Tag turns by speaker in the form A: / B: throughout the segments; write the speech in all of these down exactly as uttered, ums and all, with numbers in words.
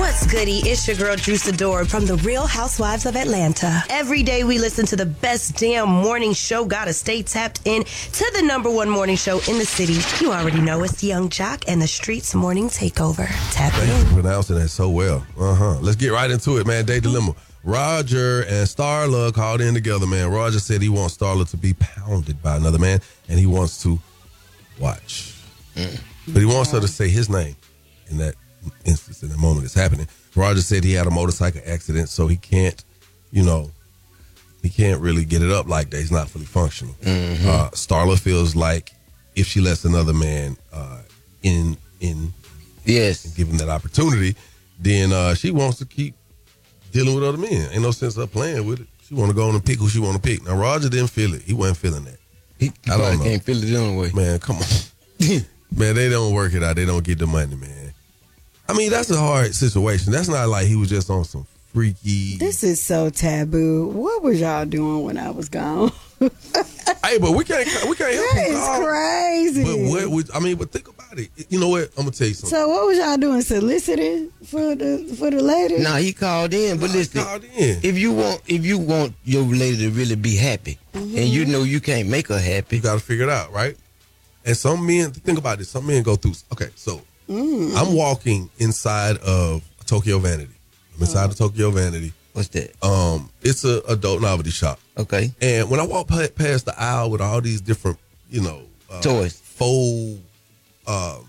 A: What's goody? It's your girl, Drew Sidor from The Real Housewives of Atlanta. Every day we listen to the best damn morning show. Gotta stay tapped in to the number one morning show in the city. You already know it's Young Jock and the Streets Morning Takeover. Tap
B: Thank
A: in.
B: you for pronouncing that so well. Uh-huh. Let's get right into it, man. Day dilemma. Roger and Starla called in together, man. Roger said he wants Starla to be pounded by another man, and he wants to watch. Mm. But he wants her to say his name in that instance, in the moment it's happening. Roger said he had a motorcycle accident, so he can't, you know, he can't really get it up like that. He's not fully functional. Mm-hmm. Uh, Starla feels like if she lets another man uh, in, in,
C: yes,
B: and give him that opportunity, then uh, she wants to keep dealing with other men. Ain't no sense of playing with it. She want to go on and pick who she want to pick. Now Roger didn't feel it. He wasn't feeling that.
C: He, he
B: I don't know.
C: Can't feel it the other way.
B: Man, come on. Man, they don't work it out. They don't get the money, man. I mean, that's a hard situation. That's not like he was just on some freaky.
D: This is so taboo. What was y'all doing when I was gone?
B: Hey, but we can't we can't help
D: That
B: you.
D: is
B: dog.
D: crazy.
B: But what would, I mean, but think about it. You know what? I'm gonna tell you something.
D: So what was y'all doing? Soliciting for the for the lady?
C: Nah, he called in. But
B: Nah,
C: listen,
B: called in.
C: if you want if you want your lady to really be happy,
D: Mm-hmm.
C: and you know you can't make her happy,
B: You got to figure it out, right? And some men, think about this. Some men go through. Okay, so mm. I'm walking inside of Tokyo Vanity. I'm inside
D: Oh.
B: of Tokyo Vanity.
C: what's that?
B: Um, it's a adult novelty shop.
C: Okay,
B: And when I walk pa- past the aisle with all these different, you know, uh,
C: toys.
B: faux, um,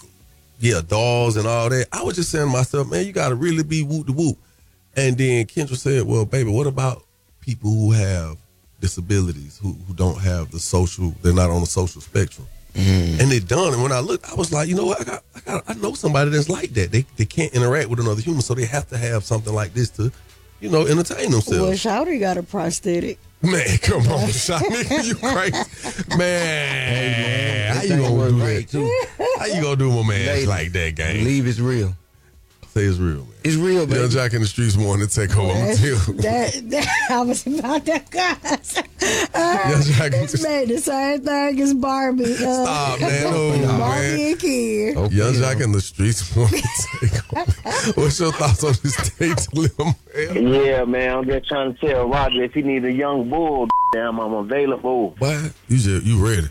B: yeah, dolls and all that, I was just saying to myself, man, you got to really be whoop to whoop. And then Kendra said, well, baby, what about people who have disabilities, who, who don't have the social, they're not on the social spectrum? Mm. And they done. And when I looked, I was like, you know what? I got, I got, I know somebody that's like that. They, they can't interact with another human, so they have to have something like this to, you know, entertain
D: Well,
B: themselves.
D: Shawty got a prosthetic.
B: Man, come on, Shawty, you crazy, man.
C: Hey,
B: how
C: that
B: you
C: thing
B: gonna
C: work
B: do
C: right,
B: that?
C: too.
B: How you gonna do my man
C: Ladies,
B: like that, gang?
C: Believe it's real.
B: Say it's real, man.
C: It's real, baby.
B: Young Jack in the streets wanting to take over. I'm gonna tell you.
D: That, that I was about that guys. Uh,
B: Young Jack in
D: it's
B: the
D: made the same thing as Barbie. Uh,
B: Stop, man. No,
D: Barbie
B: man.
D: and Ken.
C: Okay,
B: Young
C: yo.
B: Jack in the streets wanting to take over. What's your thoughts on this date, Lil man?
E: Yeah, man, I'm just trying to tell Roger if he need a young bull, damn, I'm available.
B: What? You just, you ready?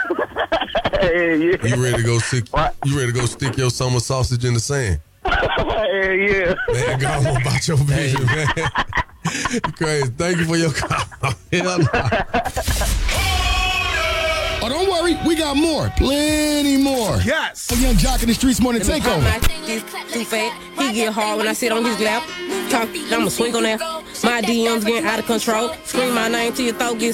E: Hey, yeah.
B: You ready to go stick?
E: What?
B: You ready to go stick your summer sausage in the sand?
E: Hey, yeah.
B: Man, go on about your vision, man. You crazy. Thank you for your call. Hell no.
F: Oh, don't worry, we got more, plenty more.
B: Yes.
F: For Young Jock in the Streets Morning
G: My
F: Takeover.
G: is too fat. He get hard when I sit on his lap. Talk, I'ma swing on that. My D Ms getting out of control. Scream my name till your throat gets